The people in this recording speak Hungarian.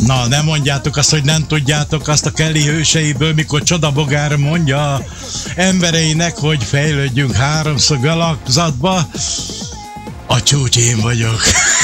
Na, nem mondjátok azt, hogy nem tudjátok azt a Kelly hőseiből, mikor Csodabogár mondja embereinek, hogy fejlődjünk háromszög alakzatba. A csúcs én vagyok.